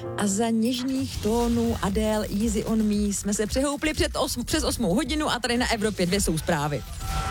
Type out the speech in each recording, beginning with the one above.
A za něžných tónů Adele Easy on Me jsme se přehoupli přes 8 hodinu a tady na Evropě 2 jsou zprávy.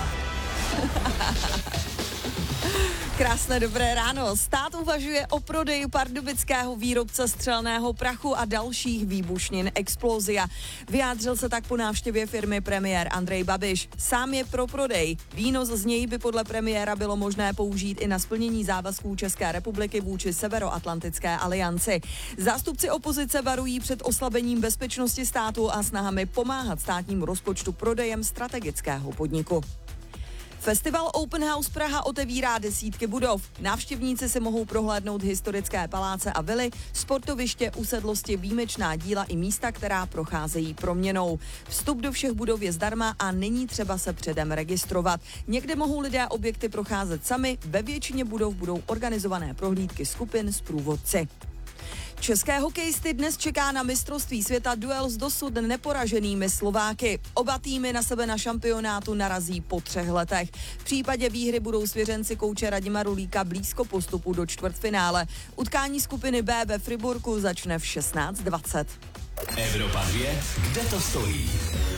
Krásné dobré ráno. Stát uvažuje o prodeji pardubického výrobce střelného prachu a dalších výbušnin Explosia. Vyjádřil se tak po návštěvě firmy premiér Andrej Babiš. Sám je pro prodej. Výnos z něj by podle premiéra bylo možné použít i na splnění závazků České republiky vůči Severoatlantické alianci. Zástupci opozice varují před oslabením bezpečnosti státu a snahami pomáhat státnímu rozpočtu prodejem strategického podniku. Festival Open House Praha otevírá desítky budov. Návštěvníci si mohou prohlédnout historické paláce a vily, sportoviště, usedlosti, výjimečná díla i místa, která procházejí proměnou. Vstup do všech budov je zdarma a není třeba se předem registrovat. Někde mohou lidé objekty procházet sami, ve většině budov budou organizované prohlídky skupin s průvodci. České hokejisty dnes čeká na mistrovství světa duel s dosud neporaženými Slováky. Oba týmy na sebe na šampionátu narazí po 3 letech. V případě výhry budou svěřenci kouče Radima Rulíka blízko postupu do čtvrtfinále. Utkání skupiny B ve Friburku začne v 16:20. Evropa 2, kde to stojí?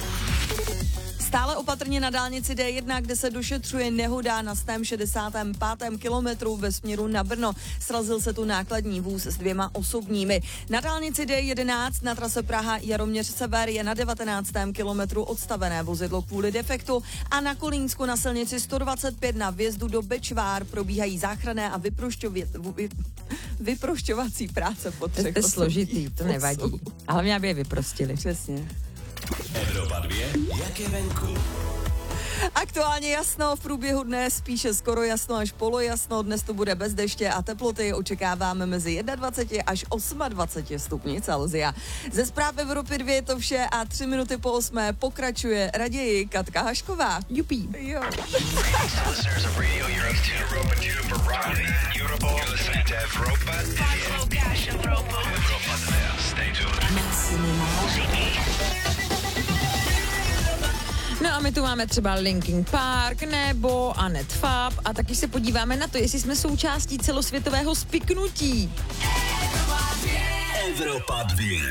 Stále opatrně na dálnici D1, kde se došetřuje nehoda na 165. kilometru ve směru na Brno. Srazil se tu nákladní vůz s 2 osobními. Na dálnici D11 na trase Praha Jaroměř Sever je na 19. kilometru odstavené vozidlo kvůli defektu a na Kolínsku na silnici 125 na vjezdu do Bečvár probíhají záchranné a vyprošťovací práce po 3 To je složitý, to nevadí. A hlavně, aby je vyprostili. Přesně. Evropa 2, jak je venku? Aktuálně jasno, v průběhu dne spíše skoro jasno až polojasno, dnes to bude bez deště a teploty očekáváme mezi 21 až 28 stupni Celsia. Ze zpráv Evropy 2 je to vše a 3 minuty po 8 pokračuje raději Katka Hašková. Jupí. Jo. No a my tu máme třeba Linkin Park nebo Annette Fab a taky se podíváme na to, jestli jsme součástí celosvětového spiknutí. Evropa 2.